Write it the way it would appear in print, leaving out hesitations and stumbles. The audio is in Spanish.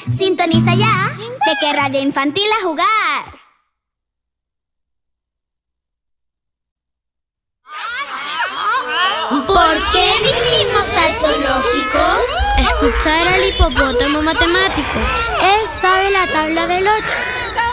Sintoniza ya, de que Radio Infantil a jugar. ¿Por qué vinimos al zoológico? Escuchar al hipopótamo matemático. Él sabe la tabla del 8.